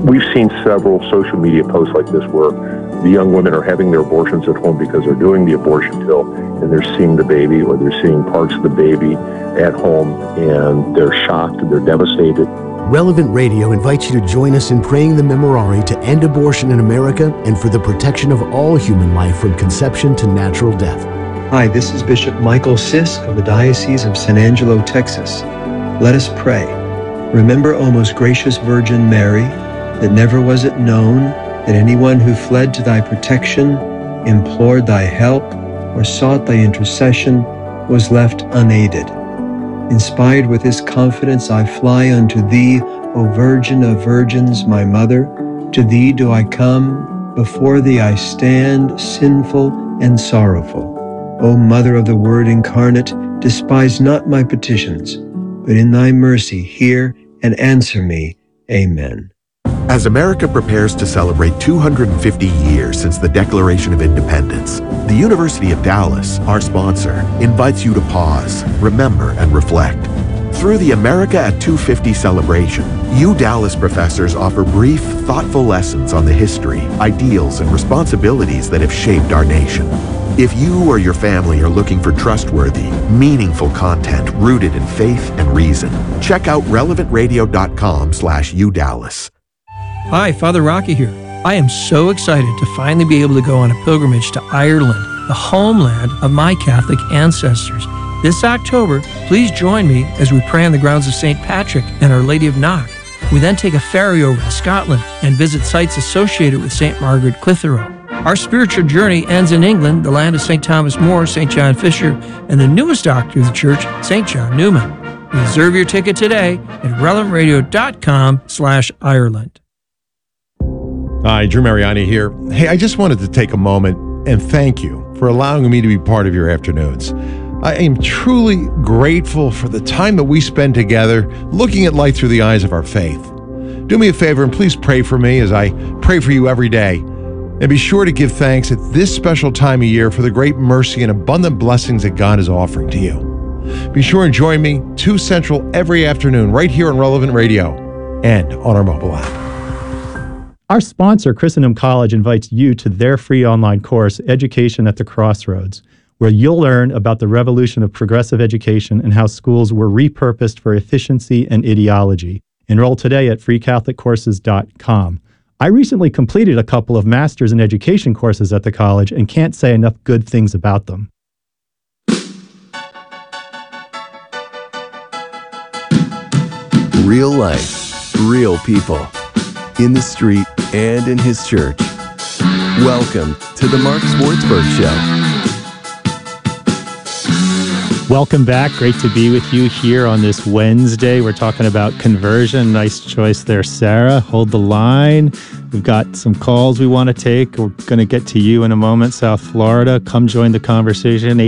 We've seen several social media posts like this where the young women are having their abortions at home because they're doing the abortion pill and they're seeing the baby or they're seeing parts of the baby at home and they're shocked and they're devastated. Relevant Radio invites you to join us in praying the Memorare to end abortion in America and for the protection of all human life from conception to natural death. Hi, this is Bishop Michael Sisk of the Diocese of San Angelo, Texas. Let us pray. Remember, O most gracious Virgin Mary, that never was it known that anyone who fled to thy protection, implored thy help, or sought thy intercession was left unaided. Inspired with this confidence, I fly unto thee, O Virgin of Virgins, my Mother. To thee do I come, before thee I stand, sinful and sorrowful. O Mother of the Word incarnate, despise not my petitions, but in thy mercy hear and answer me. Amen. As America prepares to celebrate 250 years since the Declaration of Independence, the University of Dallas, our sponsor, invites you to pause, remember, and reflect. Through the America at 250 celebration, Dallas professors offer brief, thoughtful lessons on the history, ideals, and responsibilities that have shaped our nation. If you or your family are looking for trustworthy, meaningful content rooted in faith and reason, check out relevantradio.com/UDallas. Hi, Father Rocky here. I am so excited to finally be able to go on a pilgrimage to Ireland, the homeland of my Catholic ancestors. This October, please join me as we pray on the grounds of St. Patrick and Our Lady of Knock. We then take a ferry over to Scotland and visit sites associated with St. Margaret Clitheroe. Our spiritual journey ends in England, the land of St. Thomas More, St. John Fisher, and the newest doctor of the church, St. John Newman. Reserve your ticket today at relevantradio.com/Ireland. Hi, Drew Mariani here. Hey, I just wanted to take a moment and thank you for allowing me to be part of your afternoons. I am truly grateful for the time that we spend together looking at life through the eyes of our faith. Do me a favor and please pray for me as I pray for you every day. And be sure to give thanks at this special time of year for the great mercy and abundant blessings that God is offering to you. Be sure and join me 2 Central every afternoon right here on Relevant Radio and on our mobile app. Our sponsor, Christendom College, invites you to their free online course, Education at the Crossroads, where you'll learn about the revolution of progressive education and how schools were repurposed for efficiency and ideology. Enroll today at freecatholiccourses.com. I recently completed a couple of Masters in Education courses at the college and can't say enough good things about them. Real life, real people, in the street and in his church. Welcome to the Mark Swartzberg Show. Welcome back. Great to be with you here on this Wednesday. We're talking about conversion. Nice choice there, Sarah. Hold the line. We've got some calls we want to take. We're going to get to you in a moment, South Florida. Come join the conversation,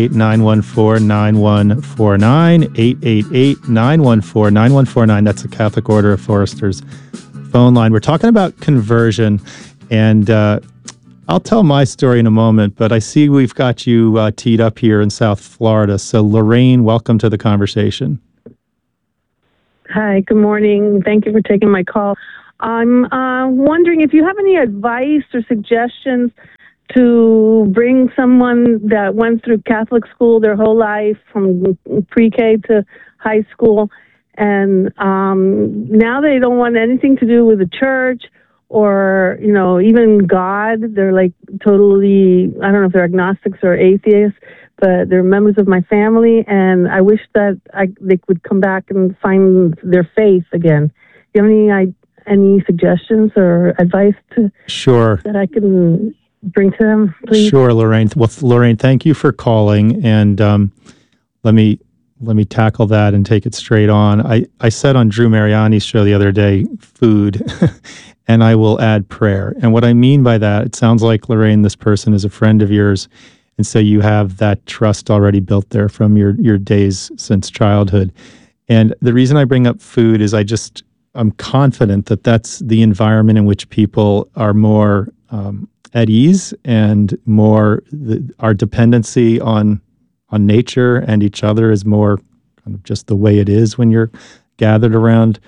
888-914-9149, 888-914-9149. That's the Catholic Order of Foresters phone line. We're talking about conversion, and I'll tell my story in a moment, but I see we've got you teed up here in South Florida. So, Lorraine, welcome to the conversation. Hi, good morning. Thank you for taking my call. I'm wondering if you have any advice or suggestions to bring someone that went through Catholic school their whole life, from pre-K to high school, and now they don't want anything to do with the church or, you know, even God. They're like totally, I don't know if they're agnostics or atheists, but they're members of my family, and I wish that they would come back and find their faith again. Do you have any suggestions or advice that I can bring to them, please? Sure, Lorraine. Well, Lorraine, thank you for calling, and let me tackle that and take it straight on. I said on Drew Mariani's show the other day, food, and I will add prayer. And what I mean by that, it sounds like, Lorraine, this person is a friend of yours, and so you have that trust already built there from your days since childhood. And the reason I bring up food is I'm confident that that's the environment in which people are more at ease, and more our dependency on nature and each other is more kind of just the way it is when you're gathered around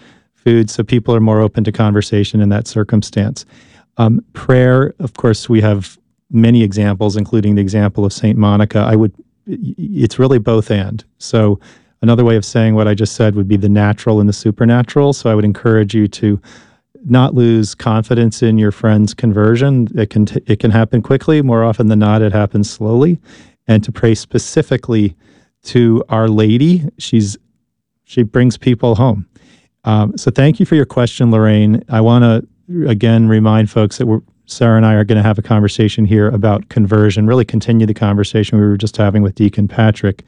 food, so people are more open to conversation in that circumstance. Prayer, of course, we have many examples, including the example of Saint Monica. It's really both and. So another way of saying what I just said would be the natural and the supernatural. So I would encourage you to not lose confidence in your friend's conversion. It can happen quickly. More often than not, it happens slowly. And to pray specifically to Our Lady. She brings people home. So thank you for your question, Lorraine. I want to, again, remind folks that Sarah and I are going to have a conversation here about conversion, really continue the conversation we were just having with Deacon Patrick.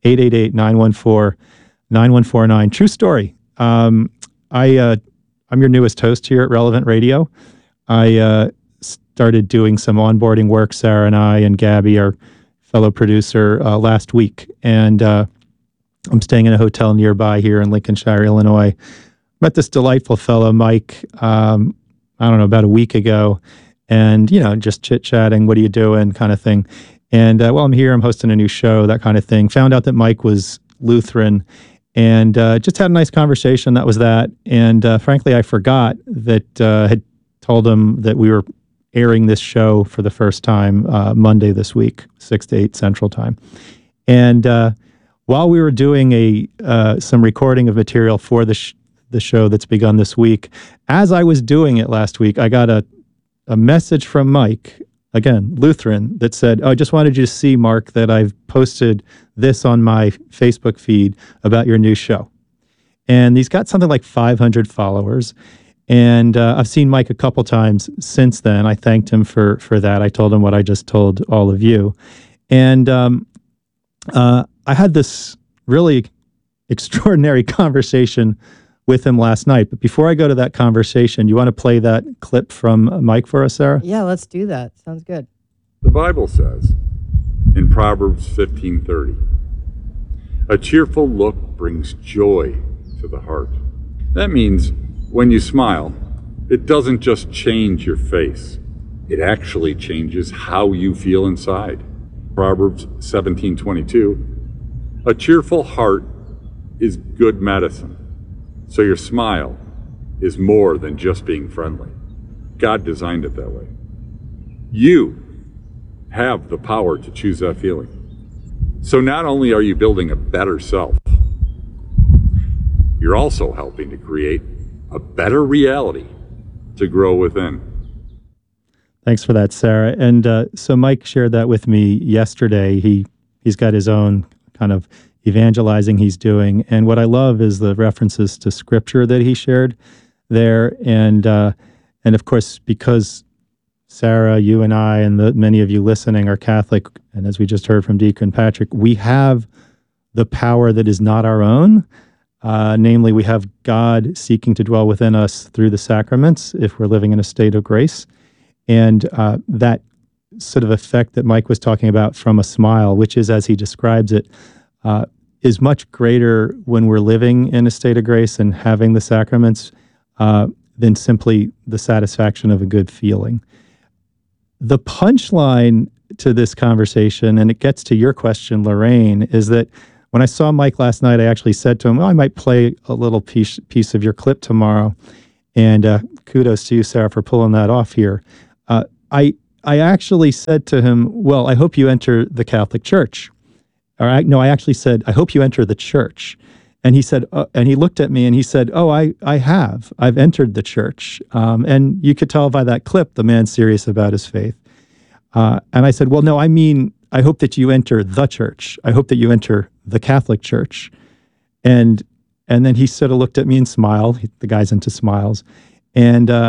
888-914-9149. True story. I'm your newest host here at Relevant Radio. I started doing some onboarding work, Sarah and I and Gabby, our fellow producer, last week. And I'm staying in a hotel nearby here in Lincolnshire, Illinois. Met this delightful fellow, Mike, I don't know, about a week ago. And, just chit-chatting, what are you doing kind of thing. And while I'm here, I'm hosting a new show, that kind of thing. Found out that Mike was Lutheran and just had a nice conversation. That was that. And frankly, I forgot that had told him that we were airing this show for the first time Monday this week, 6 to 8 Central Time. And while we were doing some recording of material for the show that's begun this week, as I was doing it last week, I got a message from Mike, again, Lutheran, that said, I just wanted you to see, Mark, that I've posted this on my Facebook feed about your new show. And he's got something like 500 followers. And I've seen Mike a couple times since then. I thanked him for that. I told him what I just told all of you. And I had this really extraordinary conversation with him last night. But before I go to that conversation, you want to play that clip from Mike for us, Sarah? Yeah, let's do that. Sounds good. The Bible says in Proverbs 15:30, a cheerful look brings joy to the heart. That means when you smile, it doesn't just change your face. It actually changes how you feel inside. Proverbs 17:22, a cheerful heart is good medicine. So your smile is more than just being friendly. God designed it that way. You have the power to choose that feeling. So not only are you building a better self, you're also helping to create a better reality to grow within. Thanks for that, Sarah. And so Mike shared that with me yesterday. He's got his own kind of evangelizing he's doing. And what I love is the references to scripture that he shared there. And of course, because Sarah, you and I, and many of you listening are Catholic, and as we just heard from Deacon Patrick, we have the power that is not our own. Namely, we have God seeking to dwell within us through the sacraments if we're living in a state of grace. And that sort of effect that Mike was talking about from a smile, which is, as he describes it, is much greater when we're living in a state of grace and having the sacraments than simply the satisfaction of a good feeling. The punchline to this conversation, and it gets to your question, Lorraine, is that when I saw Mike last night, I actually said to him, I might play a little piece of your clip tomorrow. And kudos to you, Sarah, for pulling that off here. I actually said to him, well, I hope you enter the Catholic Church. I actually said, I hope you enter the church. And he said, and he looked at me and he said, I've entered the church. And you could tell by that clip, the man's serious about his faith. And I said, well, no, I mean, I hope that you enter the church. I hope that you enter the Catholic Church. And then he sort of looked at me and smiled. The guy's into smiles. And